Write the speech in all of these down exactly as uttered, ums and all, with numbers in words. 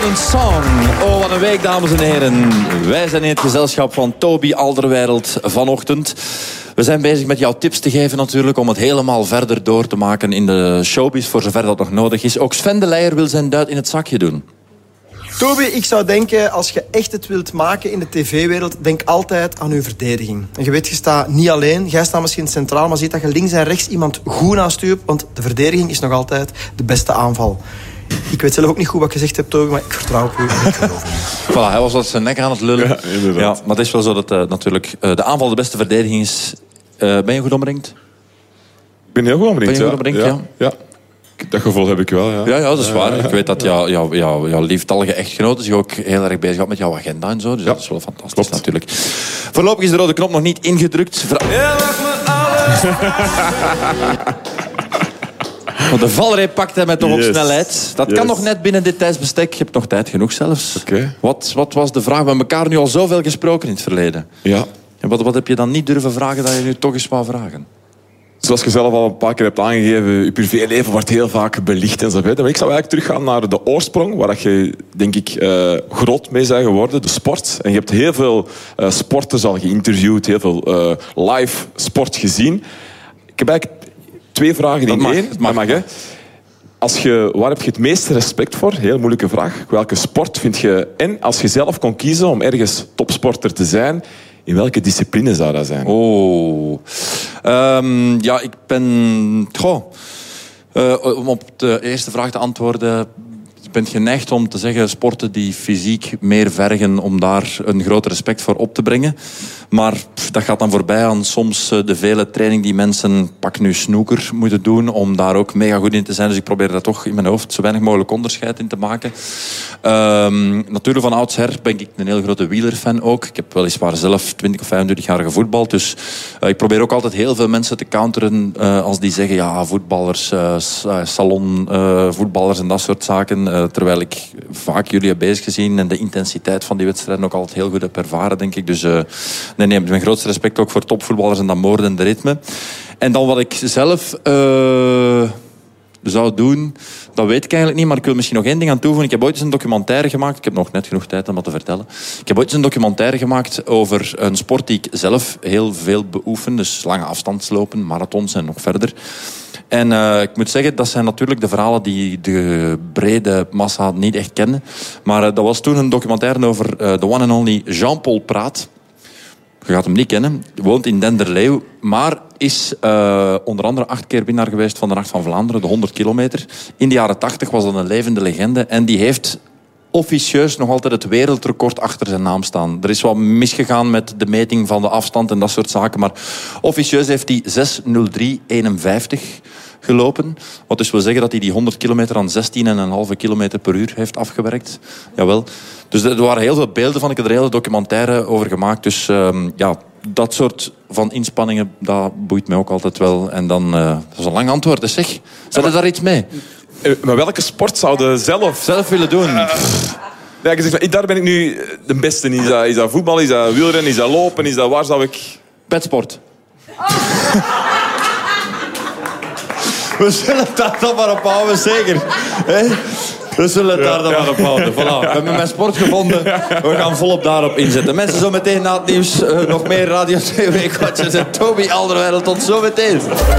Golden Song. Oh, wat een week, dames en heren. Wij zijn in het gezelschap van Toby Alderweireld vanochtend. We zijn bezig met jouw tips te geven natuurlijk, om het helemaal verder door te maken in de showbiz, voor zover dat nog nodig is. Ook Sven de Leijer wil zijn duit in het zakje doen. Toby, ik zou denken, als je echt het wilt maken in de tv-wereld, denk altijd aan je verdediging. En je weet, je staat niet alleen. Jij staat misschien centraal, maar ziet dat je links en rechts iemand goed naast je hebt, want de verdediging is nog altijd de beste aanval. Ik weet zelf ook niet goed wat je gezegd hebt, Toby, maar ik vertrouw op u. Ik geloof Voilà, hij was wat zijn nek aan het lullen. Ja, inderdaad. Ja, maar het is wel zo dat uh, natuurlijk uh, de aanval de beste verdediging is. Uh, ben je goed omringd? Ik ben heel goed omringd, Ben je goed omringd, ja? ja. ja. Dat gevoel heb ik wel, ja. Ja, ja, dat is waar. Ik weet dat jouw jou, jou, jou lieftallige echtgenote zich ook heel erg bezig gaat met jouw agenda en zo. Dus ja, dat is wel fantastisch. Klopt. Natuurlijk. Voorlopig is de rode knop nog niet ingedrukt. Vra- Want de valreep pakt hij met toch Yes. op snelheid. Dat Yes. kan nog net binnen dit tijdsbestek. Je hebt nog tijd genoeg zelfs. Oké. Wat, wat was de vraag? We hebben elkaar nu al zoveel gesproken in het verleden. Ja. En wat, wat heb je dan niet durven vragen dat je nu toch eens wou vragen? Zoals je zelf al een paar keer hebt aangegeven, je privéleven wordt heel vaak belicht en zo verder. Maar ik zou eigenlijk teruggaan naar de oorsprong, waar je, denk ik, uh, groot mee bent geworden, de sport. En je hebt heel veel uh, sporters al geïnterviewd, heel veel uh, live sport gezien. Ik heb eigenlijk twee vragen in mag, één. dat mag. mag, hè. Als je, waar heb je het meeste respect voor? Heel moeilijke vraag. Welke sport vind je... En als je zelf kon kiezen om ergens topsporter te zijn, in welke discipline zou dat zijn? Oh. Um, ja, ik ben... Goh. Uh, om op de eerste vraag te antwoorden... Ik ben geneigd om te zeggen sporten die fysiek meer vergen om daar een groot respect voor op te brengen. Maar pff, dat gaat dan voorbij aan soms de vele training die mensen, pak nu snooker, moeten doen om daar ook mega goed in te zijn. Dus ik probeer daar toch in mijn hoofd zo weinig mogelijk onderscheid in te maken. Um, natuurlijk van oudsher ben ik een heel grote wielerfan ook. Ik heb weliswaar zelf twintig of vijfentwintig jaar gevoetbald. Dus uh, ik probeer ook altijd heel veel mensen te counteren uh, als die zeggen ja, voetballers, uh, salon, uh, voetballers en dat soort zaken. Uh, terwijl ik vaak jullie heb bezig gezien en de intensiteit van die wedstrijden ook altijd heel goed heb ervaren, denk ik. Dus uh, nee, nee, met mijn grootste respect ook voor topvoetballers en dat moordende ritme. En dan wat ik zelf uh, zou doen, dat weet ik eigenlijk niet, maar ik wil misschien nog één ding aan toevoegen. Ik heb ooit eens een documentaire gemaakt. Ik heb nog net genoeg tijd om dat te vertellen. Ik heb ooit eens een documentaire gemaakt over een sport die ik zelf heel veel beoefen. Dus lange afstandslopen, marathons en nog verder. En uh, ik moet zeggen, dat zijn natuurlijk de verhalen die de brede massa niet echt kennen. Maar uh, dat was toen een documentaire over uh, de one and only Jean-Paul Praat. Je gaat hem niet kennen. Woont in Denderleeuw. Maar is uh, onder andere acht keer winnaar geweest van de Nacht van Vlaanderen. De honderd kilometer. In de jaren tachtig was dat een levende legende. En die heeft officieus nog altijd het wereldrecord achter zijn naam staan. Er is wat misgegaan met de meting van de afstand en dat soort zaken. Maar officieus heeft hij zes nul drie eenenvijftig gelopen. Wat dus wil zeggen dat hij die honderd kilometer aan zestien komma vijf kilometer per uur heeft afgewerkt. Jawel. Dus er waren heel veel beelden van. Ik heb er een hele documentaire over gemaakt. Dus um, ja, dat soort van inspanningen, dat boeit mij ook altijd wel. En dan, uh, dat is een lang antwoord, dus zeg. Zet er daar iets mee? Maar welke sport zou je zelf... Zelf willen doen? Uh, ja, je zegt, daar ben ik nu de beste in. Is dat, is dat voetbal, is dat wielrennen, is dat lopen, is dat waar zou ik... Petsport. We zullen het daar dan maar op houden, zeker. He? We zullen het ja, daar dan ja. maar op houden. Voilà. We hebben mijn sport gevonden. We gaan volop daarop inzetten. Mensen, zo meteen na het nieuws uh, nog meer Radio twee Weekwatchers en Toby Alderweireld. Tot zo meteen.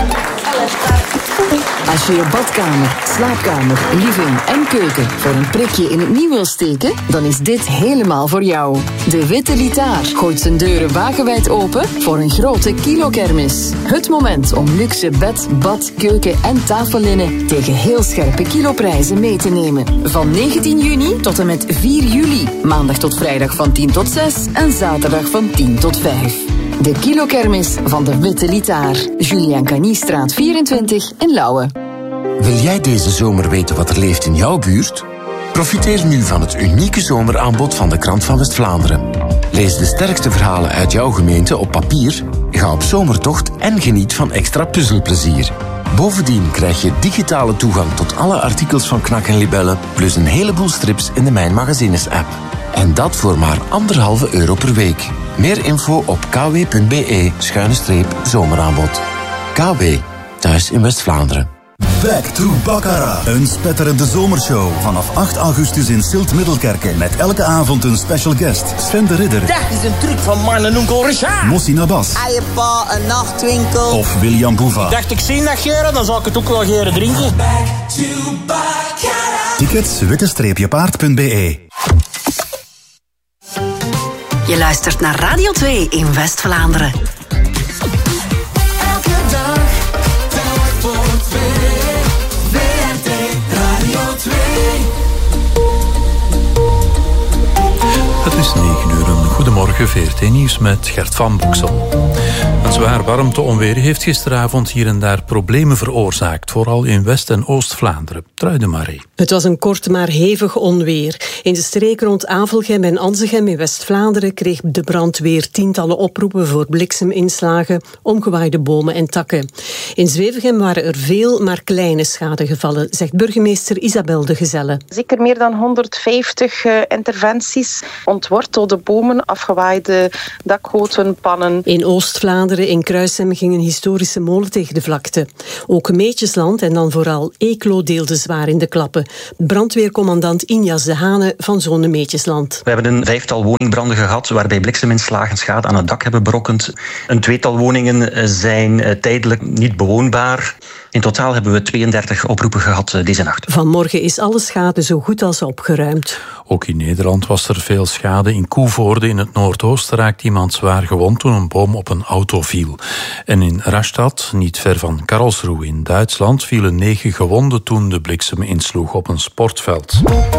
Als je je badkamer, slaapkamer, living en keuken voor een prikje in het nieuw wil steken, dan is dit helemaal voor jou. De Witte Litaar gooit zijn deuren wagenwijd open voor een grote kilokermis. Het moment om luxe bed, bad, keuken en tafellinnen tegen heel scherpe kiloprijzen mee te nemen. Van negentien juni tot en met vier juli. Maandag tot vrijdag van tien tot zes en zaterdag van tien tot vijf. De kilokermis van de Witte Litaar. Julian Caniestraat vierentwintig in Lauwe. Wil jij deze zomer weten wat er leeft in jouw buurt? Profiteer nu van het unieke zomeraanbod van de Krant van West-Vlaanderen. Lees de sterkste verhalen uit jouw gemeente op papier, ga op zomertocht en geniet van extra puzzelplezier. Bovendien krijg je digitale toegang tot alle artikels van Knak en Libelle, plus een heleboel strips in de Mijn Magazines-app. En dat voor maar anderhalve euro per week. Meer info op kw punt be schuine streep zomeraanbod. K W, thuis in West-Vlaanderen. Back to Baccarat. Een spetterende zomershow vanaf acht augustus in Silt-Middelkerken. Met elke avond een special guest. Sven de Ridder. Dat is een truc van mijn onkel Richard. Mossi Nabas. Eiepa, een nachtwinkel. Of William Boeva. Dacht ik zie dat geuren, dan zou ik het ook wel geuren drinken. Back to Baccarat. Tickets witte-paard punt b e. Je luistert naar Radio twee in West-Vlaanderen. Elke dag, telk voor twee. W R T Radio twee. Het is negen uur. Een goedemorgen, V R T-nieuws met Gert van Boeksel. Een zwaar warmteonweer heeft gisteravond hier en daar problemen veroorzaakt, vooral in West- en Oost-Vlaanderen. Truide Marie. Het was een kort maar hevig onweer. In de streek rond Avelgem en Anzegem in West-Vlaanderen kreeg de brandweer tientallen oproepen voor blikseminslagen, omgewaaide bomen en takken. In Zwevegem waren er veel, maar kleine schadegevallen, zegt burgemeester Isabel de Gezelle. Zeker meer dan honderdvijftig uh, interventies, ontwortelde bomen, afgewaaide dakgoten, pannen. In Oost-Vlaanderen, in Kruisem, ging een historische molen tegen de vlakte. Ook Meetjesland en dan vooral Eeklo deelde zwaar in de klappen. Brandweercommandant Injas de Hane van Zone Meetjesland. We hebben een vijftal woningbranden gehad waarbij blikseminslagen schade aan het dak hebben berokkend. Een tweetal woningen zijn tijdelijk niet bewoonbaar. In totaal hebben we tweeëndertig oproepen gehad deze nacht. Vanmorgen is alle schade zo goed als opgeruimd. Ook in Nederland was er veel schade. In Koevoorde in het Noordoosten raakte iemand zwaar gewond toen een boom op een auto viel. En in Rastatt, niet ver van Karlsruhe in Duitsland, vielen negen gewonden toen de bliksem insloeg op een sportveld.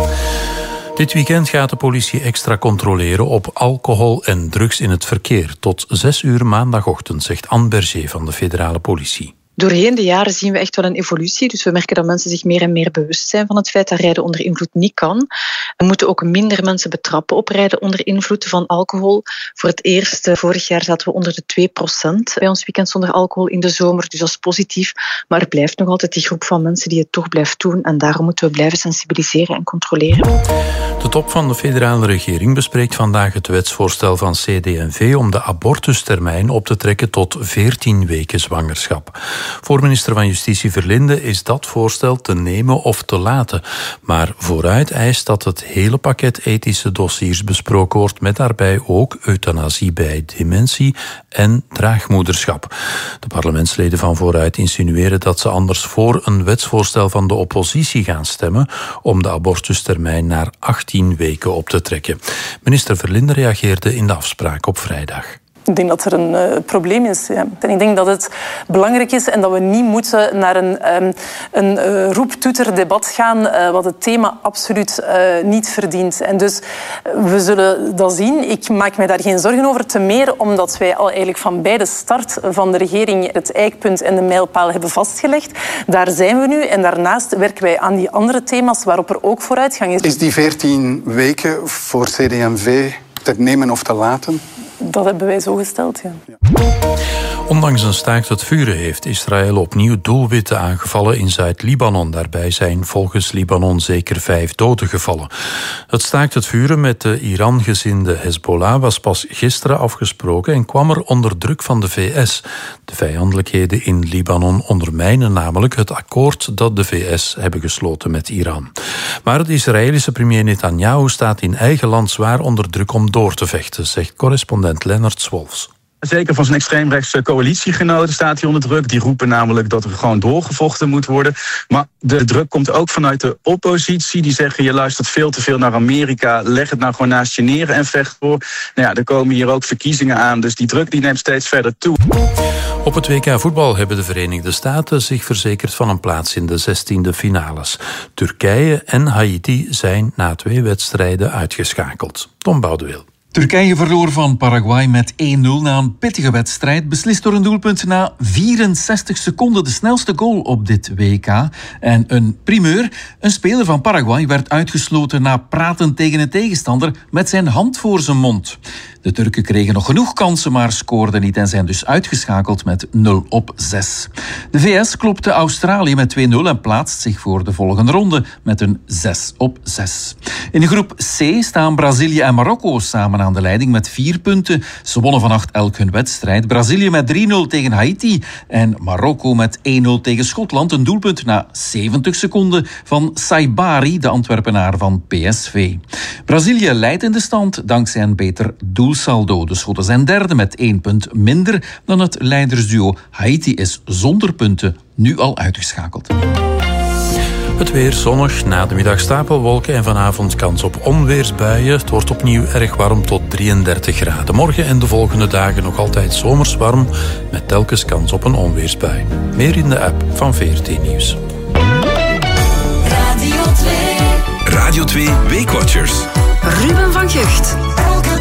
Dit weekend gaat de politie extra controleren op alcohol en drugs in het verkeer. Tot zes uur maandagochtend, zegt Anne Berger van de federale politie. Doorheen de jaren zien we echt wel een evolutie. Dus we merken dat mensen zich meer en meer bewust zijn van het feit dat rijden onder invloed niet kan. We moeten ook minder mensen betrappen op rijden onder invloed van alcohol. Voor het eerst, vorig jaar zaten we onder de twee procent bij ons weekend zonder alcohol in de zomer. Dus dat is positief. Maar er blijft nog altijd die groep van mensen die het toch blijft doen. En daarom moeten we blijven sensibiliseren en controleren. De top van de federale regering bespreekt vandaag het wetsvoorstel van C D en V om de abortustermijn op te trekken tot veertien weken zwangerschap. Voor minister van Justitie Verlinde is dat voorstel te nemen of te laten. Maar vooruit eist dat het hele pakket ethische dossiers besproken wordt, met daarbij ook euthanasie bij dementie en draagmoederschap. De parlementsleden van Vooruit insinueren dat ze anders voor een wetsvoorstel van de oppositie gaan stemmen om de abortustermijn naar achttien weken op te trekken. Minister Verlinde reageerde in de afspraak op vrijdag. Ik denk dat er een uh, probleem is. Ja. En ik denk dat het belangrijk is en dat we niet moeten naar een, um, een uh, roeptoeterdebat gaan, uh, wat het thema absoluut uh, niet verdient. En dus uh, we zullen dat zien. Ik maak mij daar geen zorgen over. Te meer omdat wij al eigenlijk van bij de start van de regering het eikpunt en de mijlpaal hebben vastgelegd. Daar zijn we nu. En daarnaast werken wij aan die andere thema's waarop er ook vooruitgang is. Is die veertien weken voor C D en V te nemen of te laten? Dat hebben wij zo gesteld, ja. Ondanks een staakt het vuren heeft Israël opnieuw doelwitten aangevallen in Zuid-Libanon. Daarbij zijn volgens Libanon zeker vijf doden gevallen. Het staakt het vuren met de Iran-gezinde Hezbollah was pas gisteren afgesproken en kwam er onder druk van de V S. De vijandelijkheden in Libanon ondermijnen namelijk het akkoord dat de V S hebben gesloten met Iran. Maar de Israëlische premier Netanyahu staat in eigen land zwaar onder druk om door te vechten, zegt correspondent Lennart Swolfs. Zeker van zijn extreemrechtse coalitiegenoten staat hij onder druk. Die roepen namelijk dat er gewoon doorgevochten moet worden. Maar de druk komt ook vanuit de oppositie. Die zeggen, je luistert veel te veel naar Amerika. Leg het nou gewoon naast je neer en vecht voor. Nou ja, er komen hier ook verkiezingen aan. Dus die druk die neemt steeds verder toe. Op het W K voetbal hebben de Verenigde Staten zich verzekerd van een plaats in de zestiende finales. Turkije en Haiti zijn na twee wedstrijden uitgeschakeld. Tom Boudewil. Turkije verloor van Paraguay met één nul na een pittige wedstrijd, beslist door een doelpunt na vierenzestig seconden, de snelste goal op dit W K. En een primeur, een speler van Paraguay werd uitgesloten na praten tegen een tegenstander met zijn hand voor zijn mond. De De Turken kregen nog genoeg kansen, maar scoorden niet en zijn dus uitgeschakeld met nul op zes. De V S klopte Australië met twee nul en plaatst zich voor de volgende ronde met een zes op zes. In groep C staan Brazilië en Marokko samen aan de leiding met vier punten. Ze wonnen vannacht elk hun wedstrijd. Brazilië met drie nul tegen Haiti en Marokko met één nul tegen Schotland. Een doelpunt na zeventig seconden van Saibari, de Antwerpenaar van P S V. Brazilië leidt in de stand dankzij een beter doelsaldo. De Schotten zijn derde met één punt minder dan het leidersduo. Haiti is zonder punten nu al uitgeschakeld. Het weer zonnig, na de middag stapelwolken en vanavond kans op onweersbuien. Het wordt opnieuw erg warm tot drieëndertig graden. Morgen en de volgende dagen nog altijd zomers warm, met telkens kans op een onweersbui. Meer in de app van V R T Nieuws. Radio twee. Radio twee Weekwatchers. Ruben van Gucht.